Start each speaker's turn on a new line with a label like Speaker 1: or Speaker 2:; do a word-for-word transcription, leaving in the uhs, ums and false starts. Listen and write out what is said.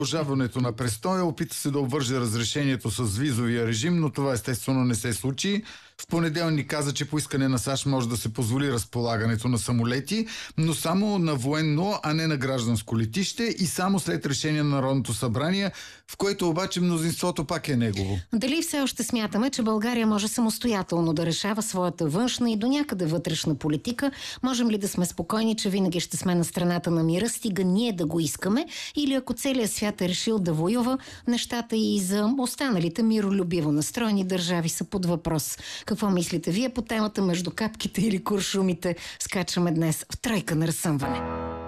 Speaker 1: Обжалването на престоя, опита се да обвърже разрешението с визовия режим, но това естествено не се случи. В понеделник каза, че по искане на САЩ може да се позволи разполагането на самолети, но само на военно, а не на гражданско летище и само след решение на Народното събрание, в което обаче мнозинството пак е негово.
Speaker 2: Дали все още смятаме, че България може самостоятелно да решава своята външна и до някъде вътрешна политика? Можем ли да сме спокойни, че винаги ще сме на страната на мира, стига ние да го искаме? Или ако целият свят е решил да воюва, нещата и за останалите миролюбиво настроени държави са под въпрос. Какво мислите вие по темата между капките или куршумите? Скачаме днес в тройка на разсъмване.